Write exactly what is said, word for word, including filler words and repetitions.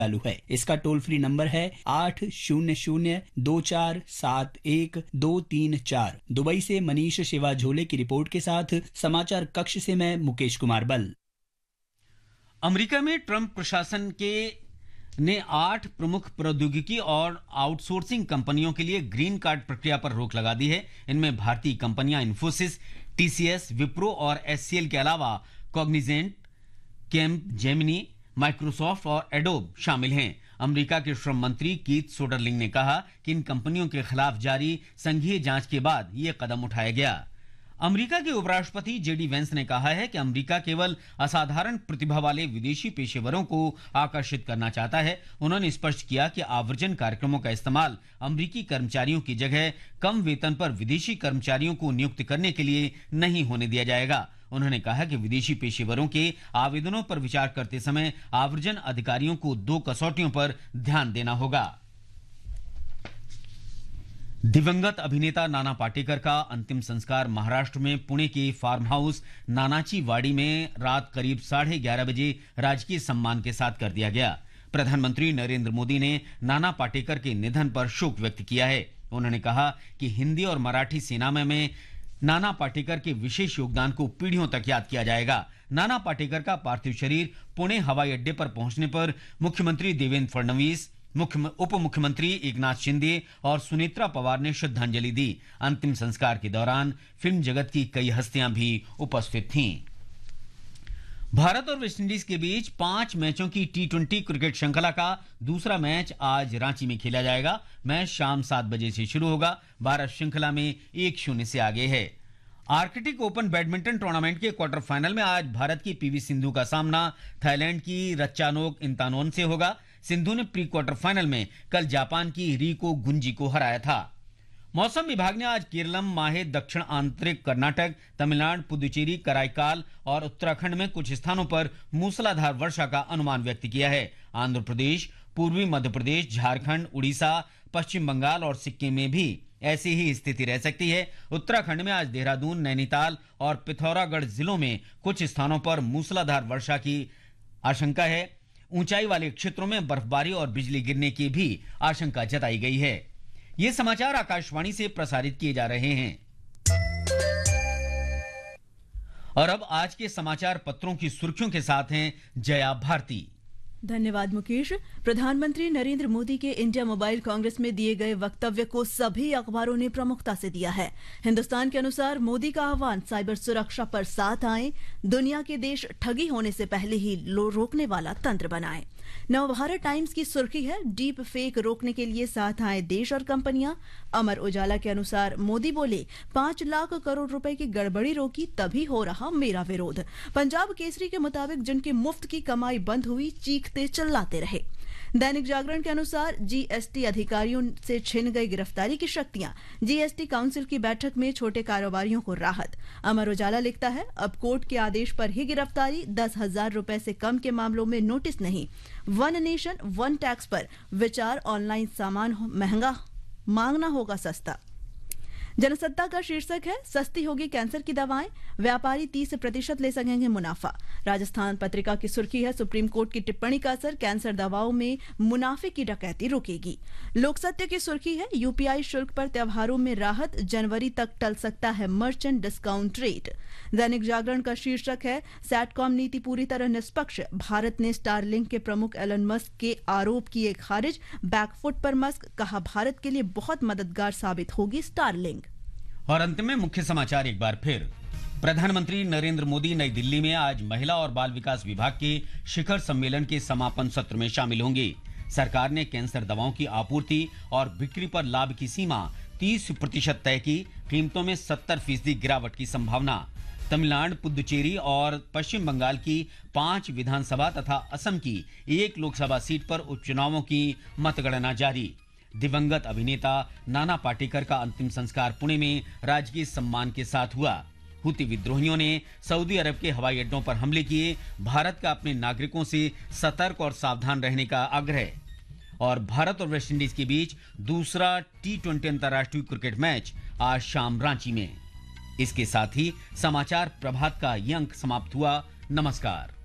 चालू है। इसका टोल फ्री नंबर है आठ शून्य शून्य दो चार सात एक दो तीन चार। दुबई से मनीष शिवा झोले की रिपोर्ट के साथ समाचार कक्ष से मैं मुकेश कुमार बल। अमेरिका में ट्रंप प्रशासन के ने आठ प्रमुख प्रौद्योगिकी और आउटसोर्सिंग कंपनियों के लिए ग्रीन कार्ड प्रक्रिया पर रोक लगा दी है। इनमें भारतीय कंपनियां इन्फोसिस, टीसीएस, विप्रो और एचसीएल के अलावा कॉग्निजेंट, कैम्प जेमिनी, माइक्रोसॉफ्ट और एडोब शामिल हैं। अमेरिका के श्रम मंत्री कीथ सोडरलिंग ने कहा कि इन कंपनियों के खिलाफ जारी संघीय जांच के बाद यह कदम उठाया गया। अमेरिका के उपराष्ट्रपति जेडी वेंस ने कहा है कि अमेरिका केवल असाधारण प्रतिभा वाले विदेशी पेशेवरों को आकर्षित करना चाहता है। उन्होंने स्पष्ट किया कि आवर्जन कार्यक्रमों का इस्तेमाल अमेरिकी कर्मचारियों की जगह कम वेतन पर विदेशी कर्मचारियों को नियुक्त करने के लिए नहीं होने दिया जाएगा। उन्होंने कहा कि विदेशी पेशेवरों के आवेदनों पर विचार करते समय आवर्जन अधिकारियों को दो कसौटियों पर ध्यान देना होगा। दिवंगत अभिनेता नाना पाटेकर का अंतिम संस्कार महाराष्ट्र में पुणे के फार्म हाउस नानाची वाड़ी में रात करीब साढ़े ग्यारह बजे राजकीय सम्मान के साथ कर दिया गया। प्रधानमंत्री नरेंद्र मोदी ने नाना पाटेकर के निधन पर शोक व्यक्त किया है। उन्होंने कहा कि हिंदी और मराठी सेना में, में नाना पाटेकर के विशेष योगदान को पीढ़ियों तक याद किया जाएगा। नाना पाटेकर का पार्थिव शरीर पुणे हवाई अड्डे पर पहुंचने पर मुख्यमंत्री देवेंद्र फडणवीस, मुख्य उप मुख्यमंत्री एकनाथ शिंदे और सुनेत्रा पवार ने श्रद्धांजलि दी। अंतिम संस्कार के दौरान फिल्म जगत की कई हस्तियां भी उपस्थित थीं। भारत और वेस्टइंडीज के बीच पांच मैचों की टी ट्वेंटी क्रिकेट श्रृंखला का दूसरा मैच आज रांची में खेला जाएगा। मैच शाम सात बजे से शुरू होगा। भारत श्रृंखला में एक शून्य से आगे है। आर्कटिक ओपन बैडमिंटन टूर्नामेंट के क्वार्टर फाइनल में आज भारत की पीवी सिंधु का सामना थाईलैंड की रच्चानोक इंतानोन से होगा। सिंधु ने प्री क्वार्टर फाइनल में कल जापान की रिको गुंजी को हराया था। मौसम विभाग ने आज केरलम, माहे, दक्षिण आंतरिक कर्नाटक, तमिलनाडु, पुदुचेरी, कराईकाल और उत्तराखंड में कुछ स्थानों पर मूसलाधार वर्षा का अनुमान व्यक्त किया है। आंध्र प्रदेश, पूर्वी मध्य प्रदेश, झारखंड, उड़ीसा, पश्चिम बंगाल और सिक्किम में भी ऐसी ही स्थिति रह सकती है। उत्तराखंड में आज देहरादून, नैनीताल और पिथौरागढ़ जिलों में कुछ स्थानों पर मूसलाधार वर्षा की आशंका है। ऊंचाई वाले क्षेत्रों में बर्फबारी और बिजली गिरने की भी आशंका जताई गई है। ये समाचार आकाशवाणी से प्रसारित किए जा रहे हैं। और अब आज के समाचार पत्रों की सुर्खियों के साथ हैं जया भारती। धन्यवाद मुकेश। प्रधानमंत्री नरेंद्र मोदी के इंडिया मोबाइल कांग्रेस में दिए गए वक्तव्य को सभी अखबारों ने प्रमुखता से दिया है। हिंदुस्तान के अनुसार मोदी का आह्वान, साइबर सुरक्षा पर साथ आए, दुनिया के देश ठगी होने से पहले ही रोकने वाला तंत्र बनाएं। नवभारत टाइम्स की सुर्खी है, डीप फेक रोकने के लिए साथ आए देश और कंपनियां। अमर उजाला के अनुसार मोदी बोले, पांच लाख करोड़ रुपए की गड़बड़ी रोकी तभी हो रहा मेरा विरोध। पंजाब केसरी के मुताबिक जिनकी मुफ्त की कमाई बंद हुई चीखते चिल्लाते रहे। दैनिक जागरण के अनुसार जीएसटी अधिकारियों से छिन गई गिरफ्तारी की शक्तियां, जीएसटी काउंसिल की बैठक में छोटे कारोबारियों को राहत। अमर उजाला लिखता है, अब कोर्ट के आदेश पर ही गिरफ्तारी, दस हजार रुपए से कम के मामलों में नोटिस नहीं। वन नेशन वन टैक्स पर विचार, ऑनलाइन सामान महंगा, मांगना होगा सस्ता। जनसत्ता का शीर्षक है, सस्ती होगी कैंसर की दवाएं, व्यापारी तीस प्रतिशत ले सकेंगे मुनाफा। राजस्थान पत्रिका की सुर्खी है, सुप्रीम कोर्ट की टिप्पणी का असर, कैंसर दवाओं में मुनाफे की डकैती रुकेगी। लोकसत्य की सुर्खी है, यूपीआई शुल्क पर त्योहारों में राहत, जनवरी तक टल सकता है merchant discount rate. Dainik Jagran का शीर्षक है, सैटकॉम नीति पूरी तरह निष्पक्ष, भारत ने स्टारलिंक के प्रमुख एलन मस्क के आरोप किए खारिज, बैकफुट पर मस्क, कहा भारत के लिए बहुत मददगार साबित होगी स्टारलिंक। और अंत में मुख्य समाचार एक बार फिर। प्रधानमंत्री नरेंद्र मोदी नई दिल्ली में आज महिला और बाल विकास विभाग के शिखर सम्मेलन के समापन सत्र में शामिल होंगे। सरकार ने कैंसर दवाओं की आपूर्ति और बिक्री पर लाभ की सीमा तीस प्रतिशत तय की, कीमतों में सत्तर फीसदी गिरावट की संभावना। तमिलनाडु, पुदुचेरी और पश्चिम बंगाल की पांच विधानसभा तथा असम की एक लोकसभा सीट पर उपचुनावों की मतगणना जारी। दिवंगत अभिनेता नाना पाटेकर का अंतिम संस्कार पुणे में राजकीय सम्मान के साथ हुआ। हुती विद्रोहियों ने सऊदी अरब के हवाई अड्डों पर हमले किए, भारत का अपने नागरिकों से सतर्क और सावधान रहने का आग्रह। और भारत और वेस्टइंडीज के बीच दूसरा टी ट्वेंटी अंतर्राष्ट्रीय क्रिकेट मैच आज शाम रांची में। इसके साथ ही समाचार प्रभात का ये अंक समाप्त हुआ। नमस्कार।